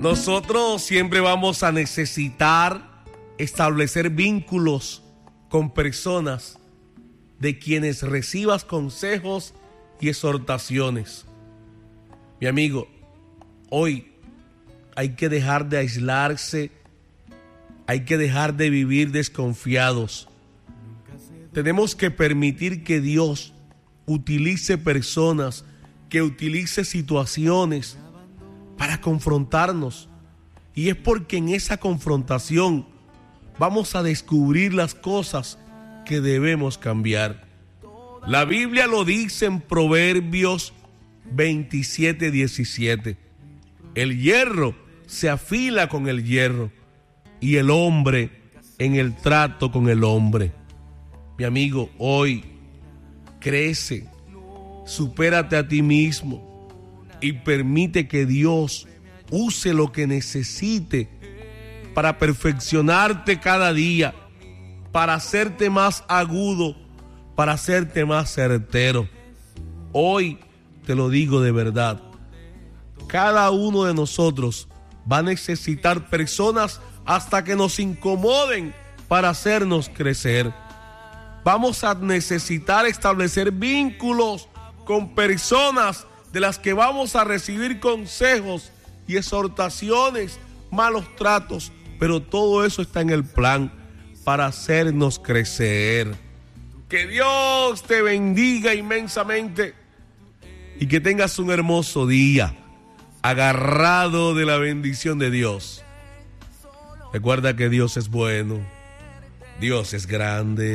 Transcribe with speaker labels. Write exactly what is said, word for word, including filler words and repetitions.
Speaker 1: Nosotros siempre vamos a necesitar establecer vínculos con personas de quienes recibas consejos y exhortaciones. Mi amigo, hoy hay que dejar de aislarse, hay que dejar de vivir desconfiados. Tenemos que permitir que Dios utilice personas, que utilice situaciones para confrontarnos. Y es porque en esa confrontación vamos a descubrir las cosas que debemos cambiar. La Biblia lo dice en Proverbios veintisiete diecisiete. El hierro se afila con el hierro y el hombre en el trato con el hombre. Mi amigo, hoy crece, supérate a ti mismo y permite que Dios use lo que necesite para perfeccionarte cada día, para hacerte más agudo, para hacerte más certero. Hoy te lo digo de verdad, cada uno de nosotros va a necesitar personas hasta que nos incomoden para hacernos crecer. Vamos a necesitar establecer vínculos con personas de las que vamos a recibir consejos y exhortaciones, malos tratos, pero todo eso está en el plan para hacernos crecer. Que Dios te bendiga inmensamente y que tengas un hermoso día, agarrado de la bendición de Dios. Recuerda que Dios es bueno, Dios es grande.